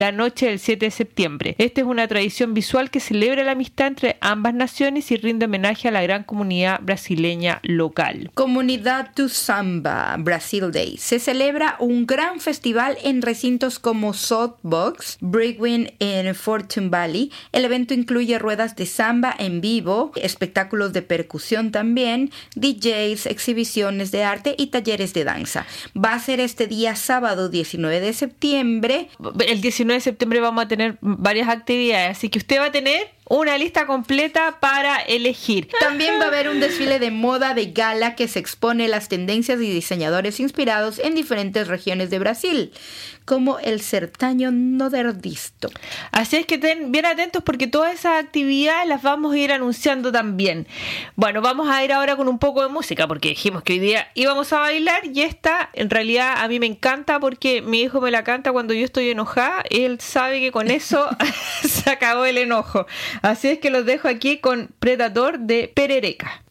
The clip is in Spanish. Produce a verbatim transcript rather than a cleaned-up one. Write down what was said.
la noche del siete de septiembre. Esta es una tradición visual que celebra la amistad entre ambas naciones y rinde homenaje a la gran comunidad brasileña local. Comunidad do Samba, Brazil Day. Se celebra un gran festival en recintos como Soapbox, Brigwin en Fortune Valley. El evento incluye ruedas de samba en vivo, espectáculos de percusión también, D Js, exhibiciones de arte y talleres de danza. Va a ser este día sábado diecinueve de septiembre. El diecinueve de septiembre vamos a tener varias actividades, así que usted va a tener una lista completa para elegir. También va a haber un desfile de moda de gala que se expone las tendencias y diseñadores inspirados en diferentes regiones de Brasil, como el sertaño nordestino. Así es que estén bien atentos porque todas esas actividades las vamos a ir anunciando también. Bueno, vamos a ir ahora con un poco de música porque dijimos que hoy día íbamos a bailar y esta en realidad a mí me encanta porque mi hijo me la canta cuando yo estoy enojada y él sabe que con eso se acabó el enojo. Así es que los dejo aquí con Predator de Perereca.